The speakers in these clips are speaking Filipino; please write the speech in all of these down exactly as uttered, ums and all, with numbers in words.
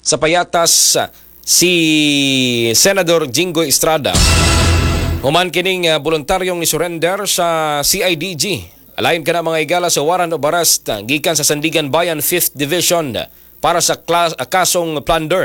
sa payatas si Senador Jinggoy Estrada. Human kining uh, voluntaryong ni surrender sa C I D G. Alayon ka na mga igala sa warrant of arrest uh, gikan sa Sandigan Bayan fifth Division uh, para sa klas, uh, kasong plunder.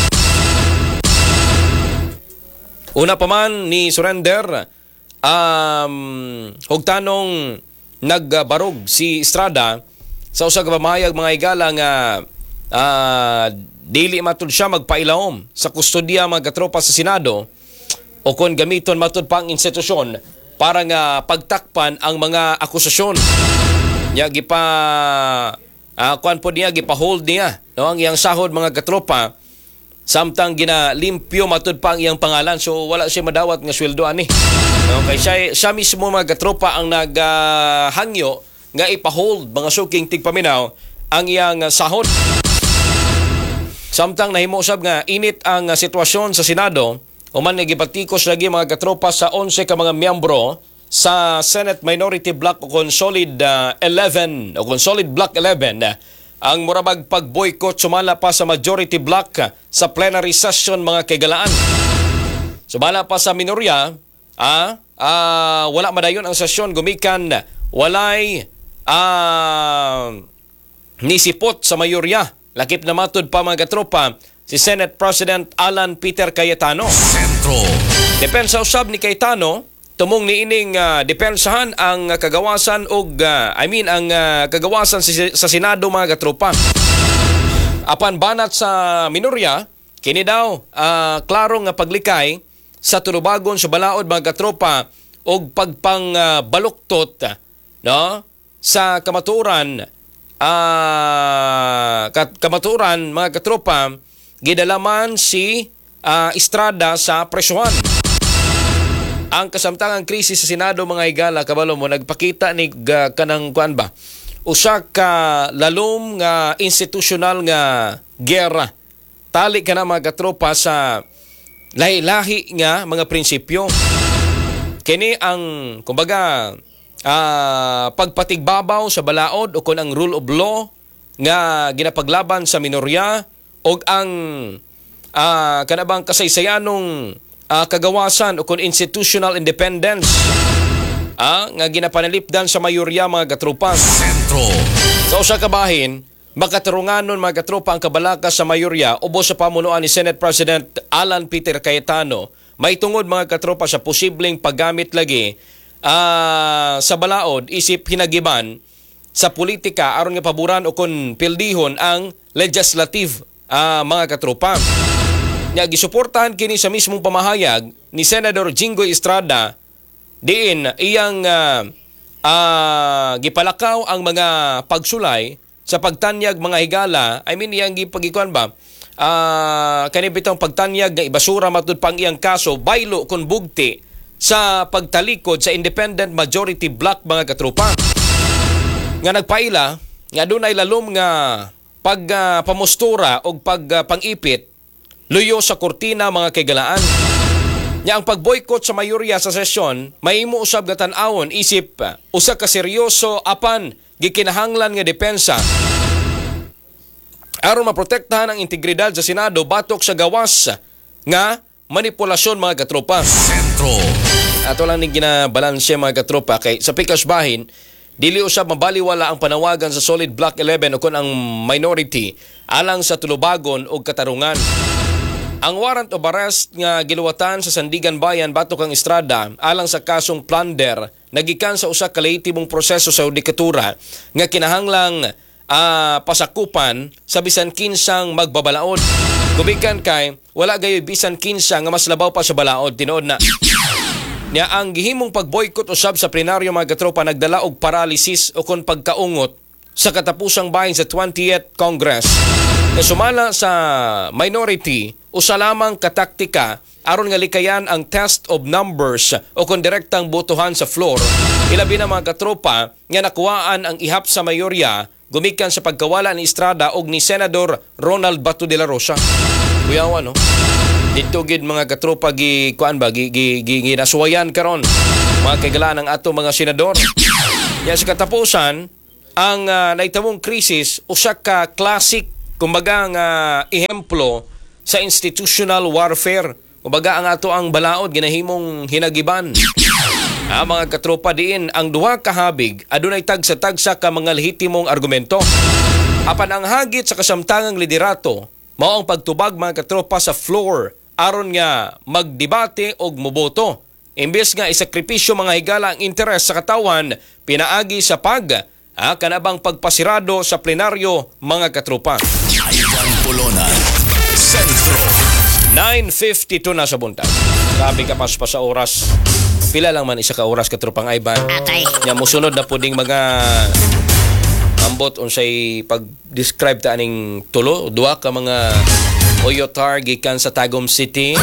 Una pa man ni surrender, um, hugtanong nagbarog si Estrada sa usa ka pamayag mga igala nga uh, dili matud siya magpailawom sa kustodiya mga katropa sa Senado o kung gamiton matud pang institusyon para nga pagtakpan ang mga akusasyon. Nya gipa uh, kuan po niya gipa-hold niya no ang iyang sahod mga katropa. Samtang ginalimpyo matud pa ang iyang pangalan, so wala siya madawat nga sweldo ani. No, kay siya, siya mismo mga katropa ang naghangyo uh, nga ipa-hold mga suking tigpaminaw ang iyang uh, sahod. Samtang nahimo sab nga init ang uh, sitwasyon sa Senado, uman nga gibatikos lagi mga katropa sa onse ka mga miyembro sa Senate Minority Block o kung Solid uh, eleven o kung Solid Block eleven uh, ang murabag pag-boycott sumala pa sa majority block sa plenary session mga kagalaan. Sumala pa sa minorya, ah, ah, wala madayon ang sesyon gumikan, walay ah, nisipot sa mayorya. Lakip na matud pa mga katropa si Senate President Alan Peter Cayetano. Sentro. Depensa usab ni Cayetano tumong ni ining uh, depensahan ang uh, kagawasan og uh, I mean ang uh, kagawasan sa, sa Senado mga katropa. Apan banat sa minorya kini daw uh, klaro nga paglikay sa tulubagon sa balaod mga katropa og pagpang uh, baluktot no sa kamaturan uh, kamaturan mga katropa gidalaman si uh, Estrada sa presyuhan. Ang kasamtangang krisis sa Senado mga higala kabalo mo nagpakita ni uh, kanang kuan ba usa ka lalom nga institutional nga gera tali ka na mga katropa sa lahi-lahi nga mga prinsipyo. Kini ang kumbaga uh, pagpatigbabaw sa balaod o kun ang rule of law nga ginapaglaban sa minorya o ang uh, kanabang kasaysayanong Uh, kagawasan o kung institutional independence ah, nga ginapanalipdan sa mayorya mga katropa. Sentro. Sa usa ka bahin, makatarunganon mga katropa ang kabalaka sa mayorya ubos sa pamunuan ni Senate President Alan Peter Cayetano. May tungod mga katropa sa posibleng paggamit lagi uh, sa balaod isip hinagiban sa politika aron nga paboran o kung pildihon ang legislative uh, mga katropa. Nga gisuportahan kini sa mismong pamahayag ni Senador Jinggoy Estrada diin iyang uh, uh, gipalakaw ang mga pagsulay sa pagtanyag mga higala. I mean iyang gipagikuan ba uh, kanibitong pagtanyag nga ibasura matud pang iyang kaso baylo kun bugti sa pagtalikod sa independent majority block mga katropa. Nga nagpaila nga dunay lalom nga pag uh, pamustura o pag uh, pangipit luyo sa kortina mga kagalaan. Nya ang pagboycott sa mayorya sa sesyon mahimo usab nga tan-awon isip usa ka seryoso apan gikinahanglan nga depensa aron maprotektahan ang integridad sa Senado batok sa gawas nga manipulasyon mga katropa. Sentro. Ato lang ning ginabalansya mga katropa kay sa pikas bahin dili usab mabaliwala ang panawagan sa Solid Block eleven o kun ang minority alang sa tulubagon o katarungan. Ang warrant of arrest nga giluwatan sa Sandigan Bayan batok ang Estrada alang sa kasong plunder nagikan sa usa ka lehitibong proseso sa judikatura nga kinahanglang uh, pasakupan sa bisan kinsang magbabalaod. Gumikan kay wala gayoy bisan kinsa nga mas labaw pa sa balaod tinuod na nya ang gihimong pagboycott usab sa plenaryo mga katropa nagdala og paralysis o kon pagkaungot sa katapusang bahin sa twentieth Congress. Na sumala sa minority, usa lamang kataktika aron nga likayan ang test of numbers o kung direktang botohan sa floor. Ilabi na mga katropa nga nakuhaan ang ihap sa mayorya gumikan sa pagkawala ni Estrada o ni Senador Ronald Bato de la Rosa. Kuyawa no? Dito gid mga katropa gi kuan ba gi, gi, gi, ginaswayan karon mga kagalaan ng ato mga senador. Ya sa katapusan ang uh, naitamong krisis usa ka classic kumbaga nga ehemplo sa institutional warfare. Kumbaga ang ato ang balaod ginahimong hinagiban. Ah, mga katropa diin ang duha ka habig adunay tagsa-tagsa ka mga lehitimong argumento. Apan ang hagit sa kasamtangang liderato mao ang pagtubag mga katropa sa floor aron nga magdebate og moboto. Imbes nga isakripisyo mga higala ang interes sa katawan, pinaagi sa pag ah, kanabang pagpasirado sa plenaryo mga katropa. Ivan Polonan, Sentro. nine fifty-two na sa buntag. Grabe ka pas pa sa oras. Pila lang man isa ka oras katropang Ivan. Atay. Nya musunod na puding mga ambot unsay pag-describe ta aning tulo, duha ka mga Oyotar gikan sa Tagum City.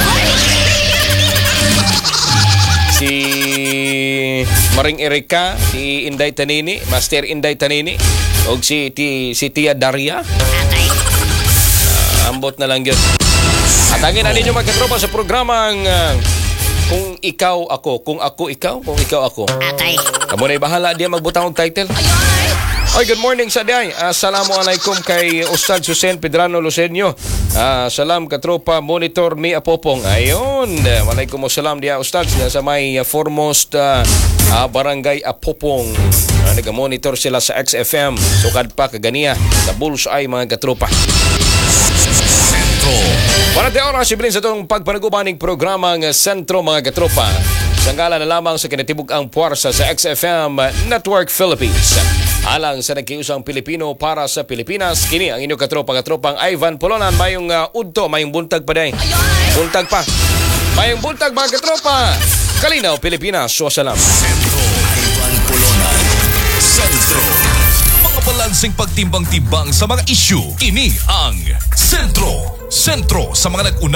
Si Maring Erika, si Inday Tanini, Master Inday Tanini, og si ti, si Tia Daria. Atay. Uh, ambot na lang yun. At angin na ninyo magkatropa sa programang uh, Kung Ikaw Ako. Kung Ako Ikaw, Kung Ikaw Ako. Atay. Kamu na bahala diya magbutang og title. Oy, good morning sa day. Assalamualaikum kay Ustad Susen Pedrano Lucenio. Ah, salam katropa monitor ni Apopong. Ayon. Waalaikumsalam dia Ustad sa may uh, foremost uh, uh, barangay Apopong. Uh, naga-monitor sila sa X F M. Sukad pa kaganiya sa Bullseye mga katropa. Sentro. Para de oras sibilin sa itong pagpanagubaning programang Sentro mga katropa. Sanggala na lamang sa kinatibuk ang puwersa sa X F M Network Philippines. Alang sa nagkiusang Pilipino para sa Pilipinas, kini ang inyong katropa-katropang Ivan Polonan. Mayong uh, udto, mayong buntag pa day. Buntag pa. Mayong buntag mga katropa. Kalinaw, Pilipinas. Wasalam. Sentro. Ivan Polonan, Sentro. Mga balanseng pagtimbang-timbang sa mga issue. Kini ang Sentro. Sentro sa mga nag-una